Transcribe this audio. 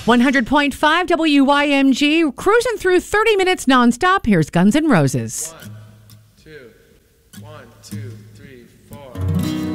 100.5 WYMG, cruising through 30 minutes nonstop. Here's Guns N' Roses. 1, 2, 1, 2, 3, 4.